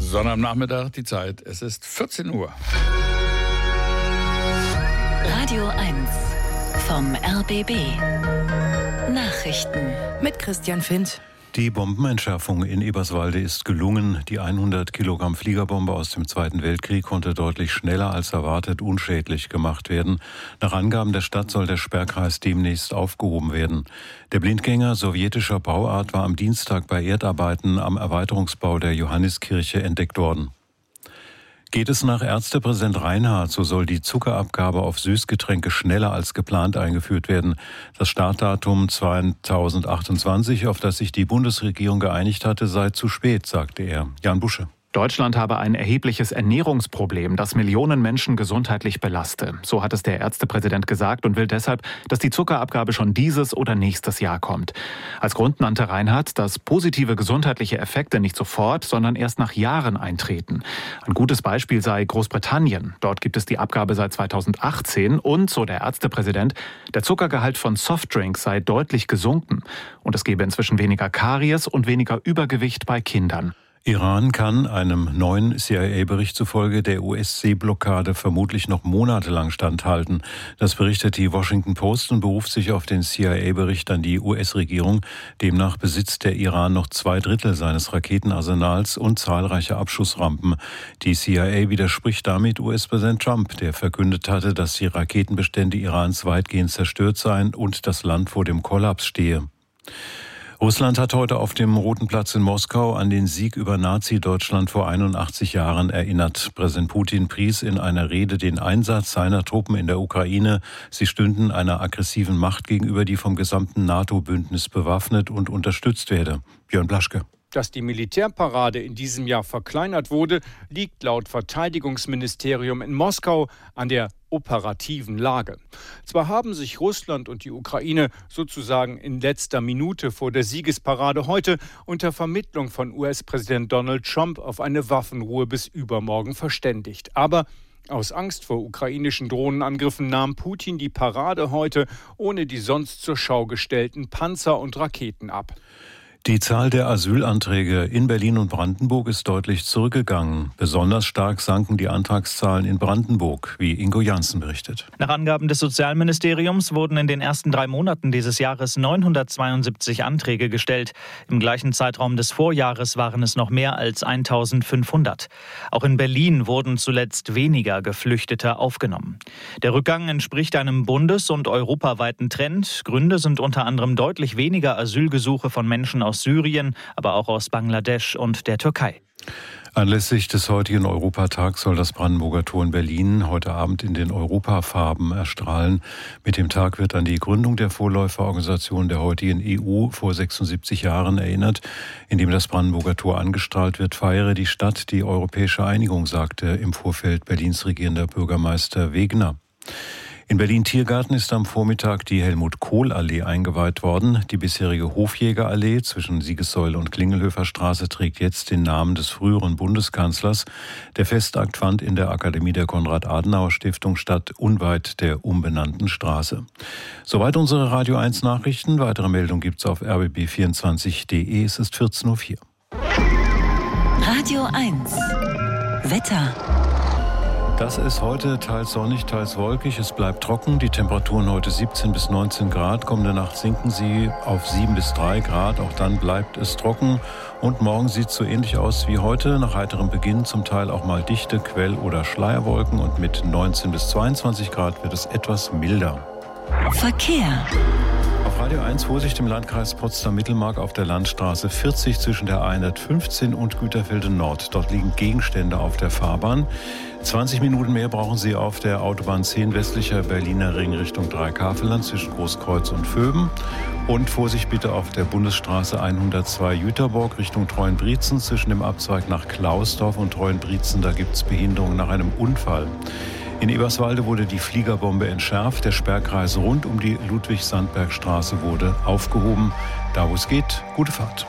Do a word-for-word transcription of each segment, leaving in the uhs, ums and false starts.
Sonne am Nachmittag, die Zeit. Es ist vierzehn Uhr. Radio eins vom R B B. Nachrichten mit Christian Findt. Die Bombenentschärfung in Eberswalde ist gelungen. Die hundert Kilogramm Fliegerbombe aus dem Zweiten Weltkrieg konnte deutlich schneller als erwartet unschädlich gemacht werden. Nach Angaben der Stadt soll der Sperrkreis demnächst aufgehoben werden. Der Blindgänger sowjetischer Bauart war am Dienstag bei Erdarbeiten am Erweiterungsbau der Johanniskirche entdeckt worden. Geht es nach Ärztepräsident Reinhardt, so soll die Zuckerabgabe auf Süßgetränke schneller als geplant eingeführt werden. Das Startdatum zweitausendachtundzwanzig, auf das sich die Bundesregierung geeinigt hatte, sei zu spät, sagte er. Jan Busche. Deutschland habe ein erhebliches Ernährungsproblem, das Millionen Menschen gesundheitlich belaste. So hat es der Ärztepräsident gesagt und will deshalb, dass die Zuckerabgabe schon dieses oder nächstes Jahr kommt. Als Grund nannte Reinhardt, dass positive gesundheitliche Effekte nicht sofort, sondern erst nach Jahren eintreten. Ein gutes Beispiel sei Großbritannien. Dort gibt es die Abgabe seit zweitausendachtzehn und, so der Ärztepräsident, der Zuckergehalt von Softdrinks sei deutlich gesunken. Und es gebe inzwischen weniger Karies und weniger Übergewicht bei Kindern. Iran kann einem neuen C I A-Bericht zufolge der U S-Seeblockade vermutlich noch monatelang standhalten. Das berichtet die Washington Post und beruft sich auf den C I A-Bericht an die U S-Regierung. Demnach besitzt der Iran noch zwei Drittel seines Raketenarsenals und zahlreiche Abschussrampen. Die C I A widerspricht damit U S-Präsident Trump, der verkündet hatte, dass die Raketenbestände Irans weitgehend zerstört seien und das Land vor dem Kollaps stehe. Russland hat heute auf dem Roten Platz in Moskau an den Sieg über Nazi-Deutschland vor einundachtzig Jahren erinnert. Präsident Putin pries in einer Rede den Einsatz seiner Truppen in der Ukraine. Sie stünden einer aggressiven Macht gegenüber, die vom gesamten NATO-Bündnis bewaffnet und unterstützt werde. Björn Blaschke. Dass die Militärparade in diesem Jahr verkleinert wurde, liegt laut Verteidigungsministerium in Moskau an der operativen Lage. Zwar haben sich Russland und die Ukraine sozusagen in letzter Minute vor der Siegesparade heute unter Vermittlung von U S-Präsident Donald Trump auf eine Waffenruhe bis übermorgen verständigt. Aber aus Angst vor ukrainischen Drohnenangriffen nahm Putin die Parade heute ohne die sonst zur Schau gestellten Panzer und Raketen ab. Die Zahl der Asylanträge in Berlin und Brandenburg ist deutlich zurückgegangen. Besonders stark sanken die Antragszahlen in Brandenburg, wie Ingo Janssen berichtet. Nach Angaben des Sozialministeriums wurden in den ersten drei Monaten dieses Jahres neunhundertzweiundsiebzig Anträge gestellt. Im gleichen Zeitraum des Vorjahres waren es noch mehr als eintausendfünfhundert. Auch in Berlin wurden zuletzt weniger Geflüchtete aufgenommen. Der Rückgang entspricht einem bundes- und europaweiten Trend. Gründe sind unter anderem deutlich weniger Asylgesuche von Menschen aus Syrien, aber auch aus Bangladesch und der Türkei. Anlässlich des heutigen Europatags soll das Brandenburger Tor in Berlin heute Abend in den Europafarben erstrahlen. Mit dem Tag wird an die Gründung der Vorläuferorganisation der heutigen E U vor sechsundsiebzig Jahren erinnert. Indem das Brandenburger Tor angestrahlt wird, feiere die Stadt die europäische Einigung, sagte im Vorfeld Berlins regierender Bürgermeister Wegner. In Berlin-Tiergarten ist am Vormittag die Helmut-Kohl-Allee eingeweiht worden. Die bisherige Hofjäger-Allee zwischen Siegessäule und Klingelhöfer Straße trägt jetzt den Namen des früheren Bundeskanzlers. Der Festakt fand in der Akademie der Konrad-Adenauer-Stiftung statt, unweit der umbenannten Straße. Soweit unsere Radio eins Nachrichten. Weitere Meldungen gibt's auf r b b vierundzwanzig punkt d e. Es ist vierzehn Uhr vier. Radio eins Wetter. Das ist heute teils sonnig, teils wolkig. Es bleibt trocken. Die Temperaturen heute siebzehn bis neunzehn Grad. Kommende Nacht sinken sie auf sieben bis drei Grad. Auch dann bleibt es trocken. Und morgen sieht es so ähnlich aus wie heute. Nach heiterem Beginn zum Teil auch mal dichte Quell- oder Schleierwolken. Und mit neunzehn bis zweiundzwanzig Grad wird es etwas milder. Verkehr. Auf Radio eins Vorsicht im Landkreis Potsdam-Mittelmark auf der Landstraße vierzig zwischen der hundertfünfzehn und Güterfelde Nord. Dort liegen Gegenstände auf der Fahrbahn. zwanzig Minuten mehr brauchen Sie auf der Autobahn zehn westlicher Berliner Ring Richtung Dreikafelland zwischen Großkreuz und Vöben. Und Vorsicht bitte auf der Bundesstraße hundertzwei Jüterborg Richtung Treuenbrietzen zwischen dem Abzweig nach Klausdorf und Treuenbrietzen. Da gibt es Behinderung nach einem Unfall. In Eberswalde wurde die Fliegerbombe entschärft. Der Sperrkreis rund um die Ludwig-Sandberg-Straße wurde aufgehoben. Da, wo es geht, gute Fahrt.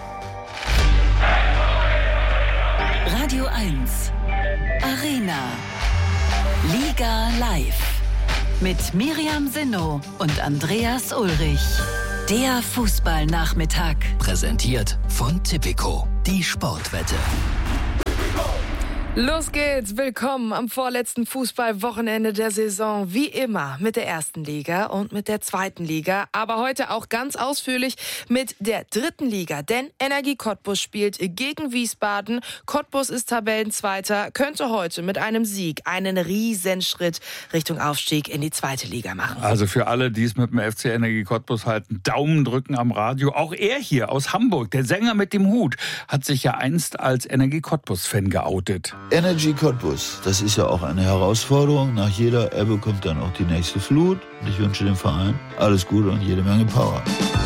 Radio eins Arena Liga live mit Miriam Sinnow und Andreas Ulrich. Der Fußballnachmittag. Präsentiert von Tipico, die Sportwette. Los geht's, willkommen am vorletzten Fußballwochenende der Saison. Wie immer mit der ersten Liga und mit der zweiten Liga. Aber heute auch ganz ausführlich mit der dritten Liga. Denn Energie Cottbus spielt gegen Wiesbaden. Cottbus ist Tabellenzweiter, könnte heute mit einem Sieg einen Riesenschritt Richtung Aufstieg in die zweite Liga machen. Also für alle, die es mit dem F C Energie Cottbus halten, Daumen drücken am Radio. Auch er hier aus Hamburg, der Sänger mit dem Hut, hat sich ja einst als Energie Cottbus-Fan geoutet. Energie Cottbus, das ist ja auch eine Herausforderung. Nach jeder Ebbe kommt dann auch die nächste Flut. Und ich wünsche dem Verein alles Gute und jede Menge Power.